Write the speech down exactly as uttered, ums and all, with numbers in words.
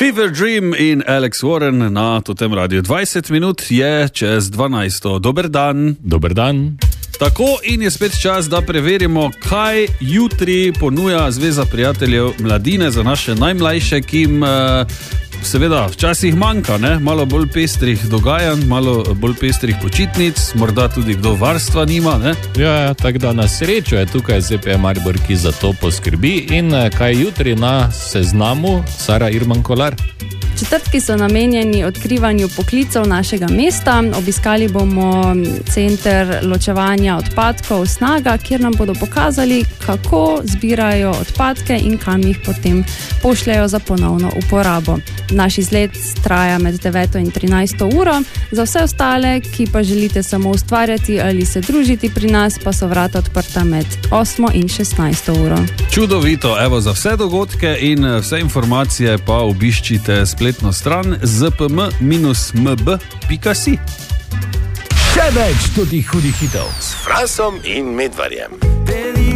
Fever Dream in Alex Warren na Totem Radio. dvajset minut je čez dvanajsto. Dober dan. Dober dan. Tako, in je spet čas, da preverimo, kaj jutri ponuja Zveza prijateljev mladine za naše najmlajše, ki jim seveda včasih manjka, ne? Malo bolj pestrih dogajanj, malo bolj pestrih počitnic, morda tudi kdo varstva nima, ne? Ja, tako da na srečo je tukaj Z P Maribor, ki za to poskrbi. In kaj jutri na seznamu, Sara Irman Kolar? Četrtki so namenjeni odkrivanju poklicev našega mesta. Obiskali bomo center ločevanja odpadkov Snaga, kjer nam bodo pokazali, kako zbirajo odpadke in kam jih potem pošljajo za ponovno uporabo. Naš izlet traja med deveto in trinajsto uro. Za vse ostale, ki pa želite samo ustvarjati ali se družiti pri nas, pa so vrata odprta med osmo in šestnajsto uro. Čudovito, evo, za vse dogodke in vse informacije pa obiščite spletno stran z p m minus m b pika si. Še več tudi hudih hitov s Fransom in Medvarjem.